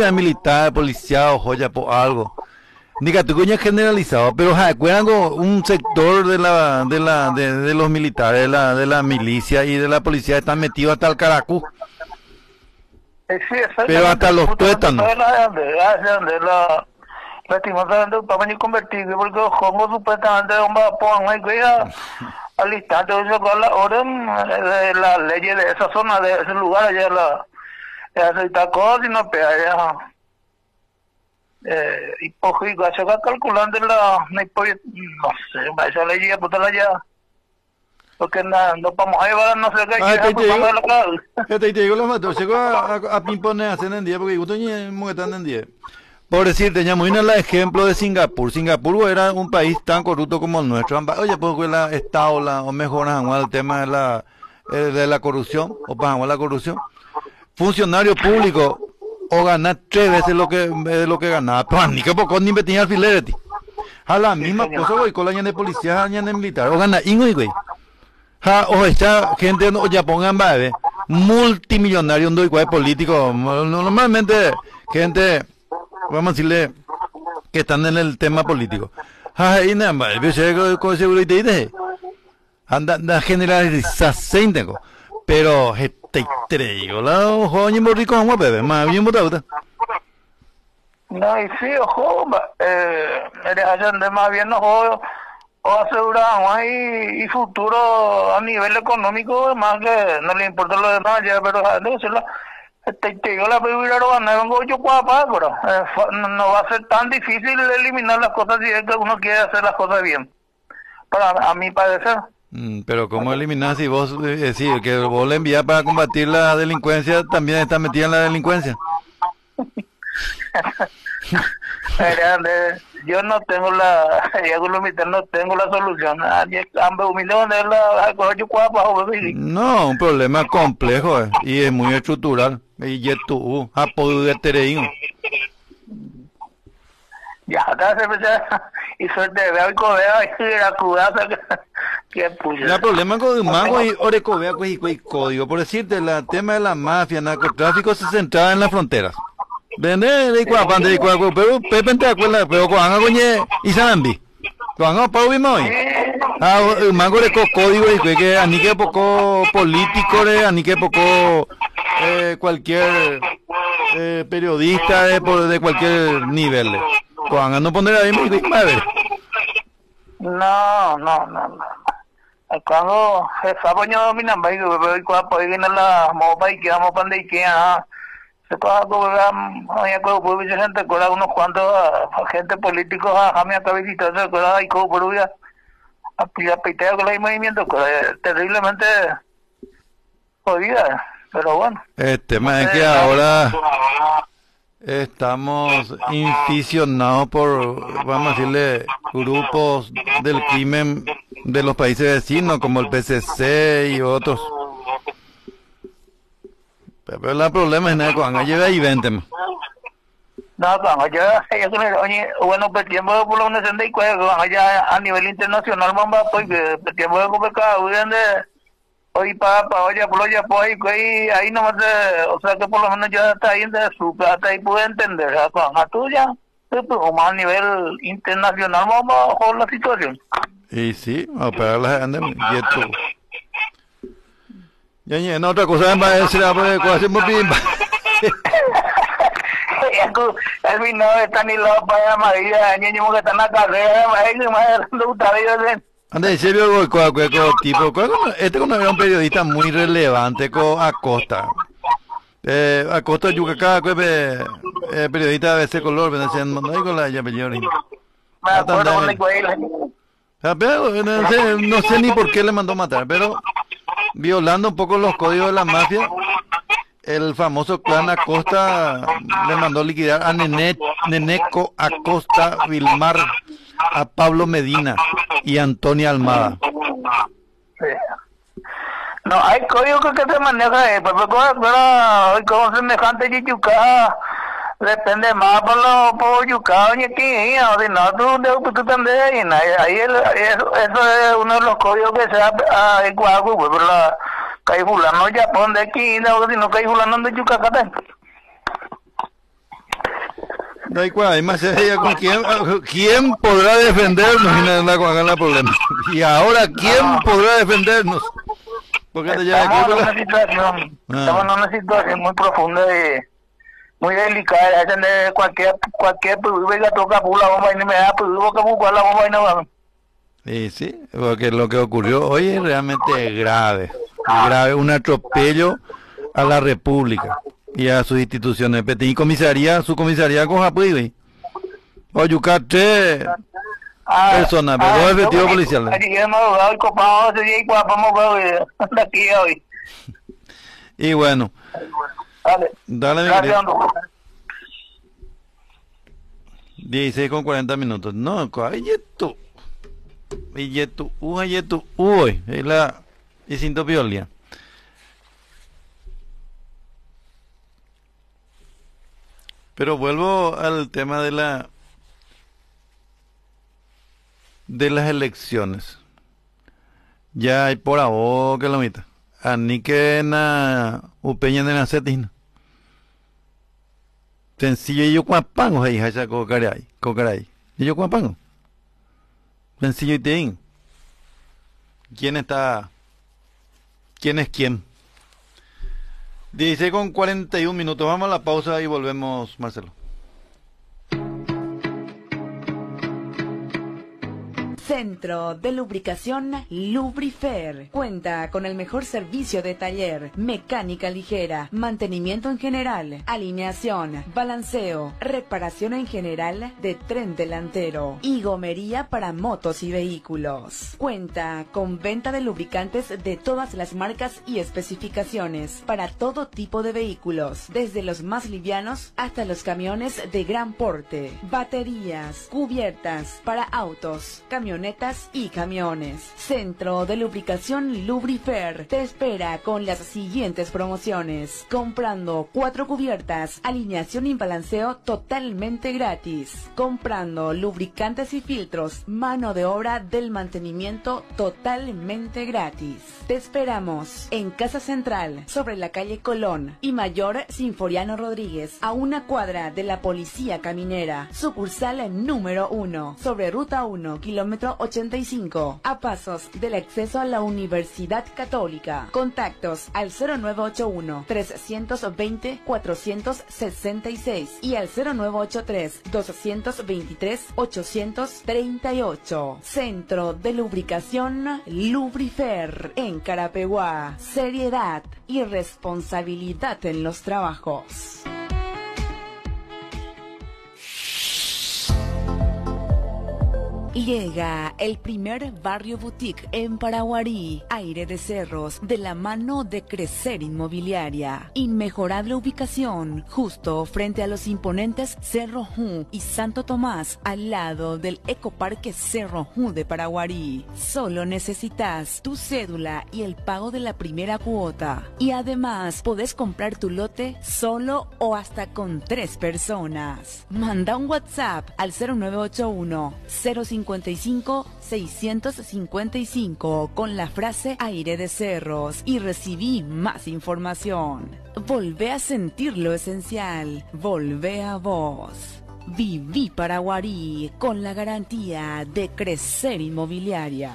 es militar, policía o joya por algo. Diga, tu coño es generalizado, pero acuerdan un sector de los militares, de la milicia y de la policía están metidos hasta el caracú. Sí, Pero hasta los tuétanos. Lastimosamente el tamaño convertido, porque como supuestamente pongan ahí al instante de sacar la orden de la ley de esa zona, de ese lugar, allá se está cosa y no pega allá. Y pues se va calculando no sé, esa ley ya puta allá. Porque no vamos a llevar no sé qué, te digo los matos, llegó a pimponer a hacer en día, porque yo no están en día. Por decirte, ya muy en el ejemplo de Singapur. Singapur era un país tan corrupto como el nuestro. Oye, pues la Estado, o mejor el tema de la corrupción, o para la corrupción. Funcionario público, o ganar 3 veces lo que ganaba. Pero ni que poco ni me tenía alfiler. A la misma cosa, güey, con la ña de policía, ña de militar. O gana ingo, güey. O esta gente, o ya pongan, ¿vale? Multimillonario, un igual político. Normalmente, gente, vamos a decirle, que están en el tema político. Ay, nada más, con seguridad, anda generalización tengo. Pero, te traigo, la joven y morrico, vamos a beber, más bien botada. No, y sí, ojo, de más bien, ojo, o aseguramos ahí y futuro a nivel económico, más que no le importa lo demás, ya, pero te digo la primera vengo yo cuapa, pero no va a ser tan difícil eliminar las cosas si es que uno quiere hacer las cosas bien, para a mi parecer. Pero ¿cómo eliminar si vos decís que vos le envías para combatir la delincuencia, también está metida en la delincuencia? Yo no tengo no tengo la solución. No, un problema complejo y es muy estructural. Y tú, apoyo de tereín. Ya, y suerte de hoy cobea y la cudaza que puya. El problema con el mango y orecovea y código. Por decirte, el tema de la mafia, narcotráfico se centraba en las fronteras. Vende de cuapán de cuaco, pero Pepe te acuerdas, pero cuando coñe y Sanambi. Cuando Pau vimos hoy. El mango de código y que a ni que poco político, a ni que poco cualquier periodista de cualquier nivel. Cuando no poner ahí me dijo, a ver. No. Cuando se sabe yo dominan, pero cuando viene la mopa y quedamos para y que se puede cobrar gente cobra unos cuantos gente políticos a mi cabecita se cobra y cobra ya a pitea con el movimiento terriblemente jodida, pero bueno. El tema es que ahora estamos inficionados por, vamos a decirle, grupos del crimen de los países vecinos como el PCC y otros. Pero el problema es nada, cuando llega y vente. No, cuando ya, bueno, pues tiempo de población de cuando ya a nivel internacional, mamá, pues tiempo de complicado, hoy para oye, por ya pues ahí nomás, o sea que por lo menos ya está ahí de su plata y puede entender, a tuya, o más a nivel internacional, vamos a bajar la situación. Y sí, a operar las andan, y esto. Ya en otra cosa más es la hacemos bien. El vino está ni loco para María, niño que está en la carrera, Anda, en serio, tipo, este era un periodista muy relevante, Acosta. Acosta Yucacá, periodista de ese color, no digo la ya peor. No sé ni por qué le mandó matar, pero violando un poco los códigos de la mafia, el famoso clan Acosta le mandó liquidar a Neneco Acosta Vilmar, a Pablo Medina y Antonia Almada. No, hay códigos que se maneja, pero como semejante Yucá, depende más por Yucá, ni aquí, si no, tú también, ahí eso es uno de los códigos que se ha adecuado, pues, pero la calle fulano ya pone aquí, no, si no calle fulano de Yucá, No hay cual, hay más sería con quién podrá defendernos en la cual problema. Y ahora, ¿quién podrá defendernos? Porque te ya estamos en una situación, estamos en una situación muy profunda y muy delicada. Cualquier que toca por la bomba y no me da, pues que buscar la bomba y no va. Y sí, porque lo que ocurrió hoy es realmente grave. Grave, un atropello a la República y a sus instituciones. Y su comisaría con Japuí. O Yucate. Personas, pero dos efectivos policiales. Y bueno, dale mi querido. 16 con 40 minutos. No, ayetu. Uy, es la y cinto piolia. Pero vuelvo al tema de las elecciones. Ya hay por ahora que lo mita. Ani que na upeña de nacetina. Sencillo y yo cuapango ahí, hacha cocaray. Y yo cuapango. Sencillo y teín. ¿Quién está? ¿Quién es quién? 16 con 41 minutos. Vamos a la pausa y volvemos, Marcelo. Centro de Lubricación Lubrifer. Cuenta con el mejor servicio de taller, mecánica ligera, mantenimiento en general, alineación, balanceo, reparación en general de tren delantero y gomería para motos y vehículos. Cuenta con venta de lubricantes de todas las marcas y especificaciones para todo tipo de vehículos, desde los más livianos hasta los camiones de gran porte, baterías, cubiertas para autos, camionetas y camiones. Centro de Lubricación Lubrifer te espera con las siguientes promociones. Comprando 4 cubiertas, alineación y balanceo totalmente gratis. Comprando lubricantes y filtros, mano de obra del mantenimiento totalmente gratis. Te esperamos en Casa Central, sobre la calle Colón y Mayor Sinforiano Rodríguez, a una cuadra de la Policía Caminera. Sucursal número 1, sobre Ruta 1, kilómetro 85, a pasos del acceso a la Universidad Católica. Contactos al 0981-320-466 y al 0983-223-838. Centro de Lubricación Lubrifer en Carapeguá. Seriedad y responsabilidad en los trabajos. Llega el primer barrio boutique en Paraguarí, Aire de Cerros, de la mano de Crecer Inmobiliaria. Inmejorable ubicación, justo frente a los imponentes Cerro Ju y Santo Tomás, al lado del Ecoparque Cerro Ju de Paraguarí. Solo necesitas tu cédula y el pago de la primera cuota. Y además, podés comprar tu lote solo o hasta con 3 personas. Manda un WhatsApp al 0981 055-655 con la frase Aire de Cerros y recibí más información. Volvé a sentir lo esencial. Volvé a vos. Viví Paraguarí con la garantía de Crecer Inmobiliaria.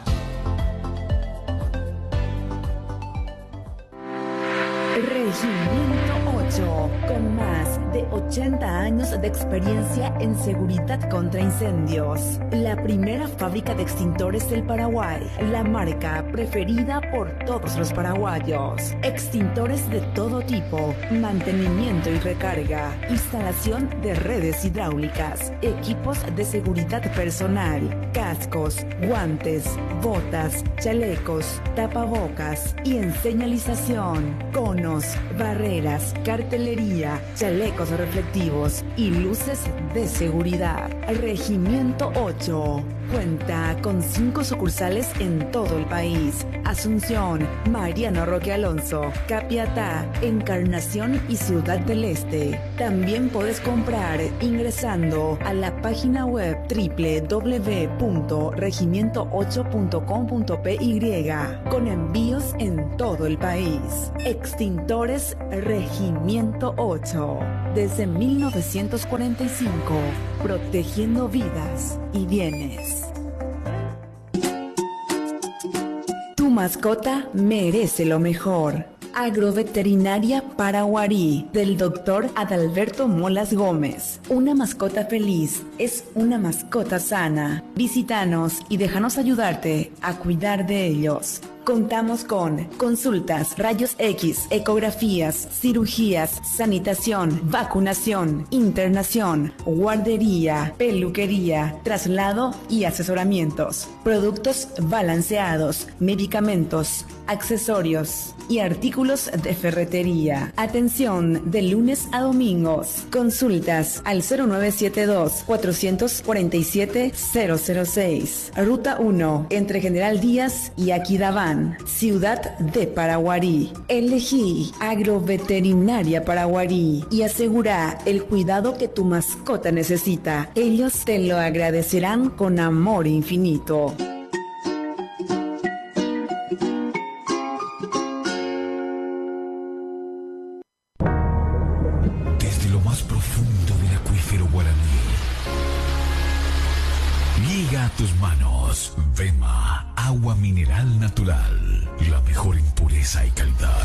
Regimiento 8, con más de 80 años de experiencia en seguridad contra incendios. La primera fábrica de extintores del Paraguay, la marca preferida por todos los paraguayos. Extintores de todo tipo, mantenimiento y recarga, instalación de redes hidráulicas, equipos de seguridad personal, cascos, guantes, botas, chalecos, tapabocas y en señalización, conos, barreras, cartelería, chalecos reflectivos y luces de seguridad. Regimiento 8 cuenta con 5 sucursales en todo el país: Asunción, Mariano Roque Alonso, Capiatá, Encarnación y Ciudad del Este. También puedes comprar ingresando a la página web www.regimiento8.com.py con envíos en todo el país. Extintores Regimiento 108. Desde 1945, protegiendo vidas y bienes. Tu mascota merece lo mejor. Agroveterinaria Paraguarí, del Dr. Adalberto Molas Gómez. Una mascota feliz es una mascota sana. Visítanos y déjanos ayudarte a cuidar de ellos. Contamos con consultas, rayos X, ecografías, cirugías, sanitación, vacunación, internación, guardería, peluquería, traslado y asesoramientos. Productos balanceados, medicamentos, accesorios y artículos de ferretería. Atención de lunes a domingos. Consultas al 0972-447-006. Ruta 1, entre General Díaz y Aquidaván, Ciudad de Paraguarí. Elegí Agroveterinaria Paraguarí y asegura el cuidado que tu mascota necesita. Ellos te lo agradecerán con amor infinito. Desde lo más profundo del acuífero guaraní llega a tus manos Vema, agua mineral natural, la mejor en pureza y calidad.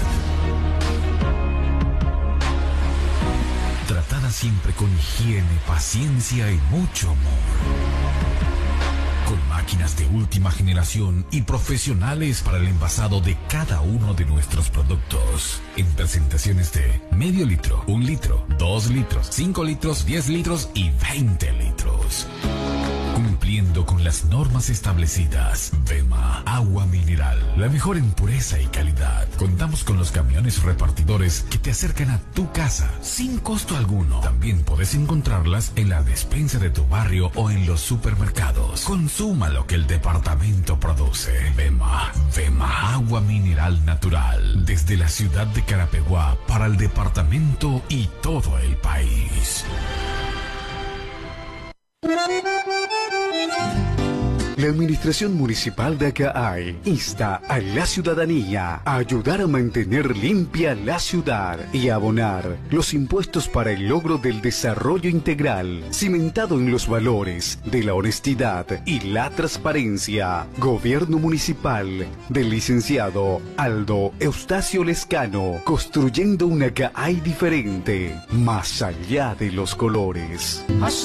Tratada siempre con higiene, paciencia y mucho amor. Con máquinas de última generación y profesionales para el envasado de cada uno de nuestros productos. En presentaciones de medio litro, 1 litro, 2 litros, 5 litros, 10 litros y 20 litros. Cumpliendo con las normas establecidas. Vema, agua mineral, la mejor en pureza y calidad. Contamos con los camiones repartidores que te acercan a tu casa sin costo alguno. También puedes encontrarlas en la despensa de tu barrio o en los supermercados. Consuma lo que el departamento produce. Vema, agua mineral natural. Desde la ciudad de Carapeguá para el departamento y todo el país. La Administración Municipal de Acaay insta a la ciudadanía a ayudar a mantener limpia la ciudad y a abonar los impuestos para el logro del desarrollo integral, cimentado en los valores de la honestidad y la transparencia. Gobierno Municipal del licenciado Aldo Eustacio Lescano, construyendo una Acaay diferente, más allá de los colores.